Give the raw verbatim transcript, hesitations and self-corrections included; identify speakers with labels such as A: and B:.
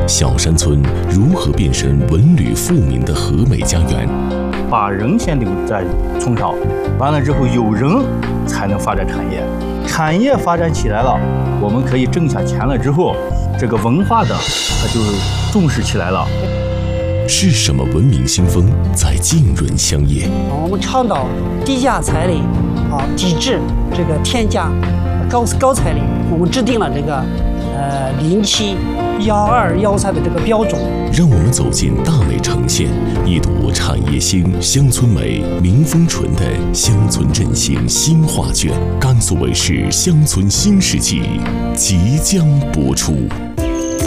A: 小山村如何变身文旅富民的和美家园？
B: 把人先留在村上，完了之后有人才能发展产业，产业发展起来了，我们可以挣下钱了之后，这个文化的它就重视起来了。
A: 是什么文明新风在浸润乡野？
C: 我们倡导低价彩礼，啊，抵制这个天价高高彩礼。我们制定了这个呃零七幺二幺三的这个标准。
A: 让我们走进大美城县，一睹产业兴、乡村美、民风纯的乡村振兴新画卷。甘肃卫视《乡村新世纪》即将播出。